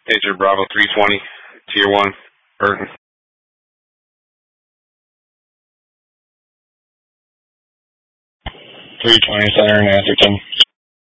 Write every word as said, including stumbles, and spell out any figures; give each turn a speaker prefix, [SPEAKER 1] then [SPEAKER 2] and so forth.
[SPEAKER 1] Pager Bravo three twenty, Tier one, Burton. three twenty, Center in Atherton.